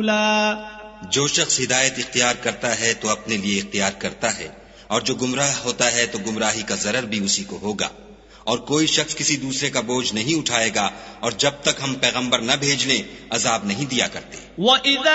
رسولا। जो शख्स हिदायत इख्तियार करता है तो अपने लिए इख्तियार करता है, और जो गुमराह होता है तो गुमराही का जरर भी उसी को होगा। और कोई शख्स किसी दूसरे का बोझ नहीं उठाएगा, और जब तक हम पैगंबर न भेज लें अजाब नहीं दिया करते।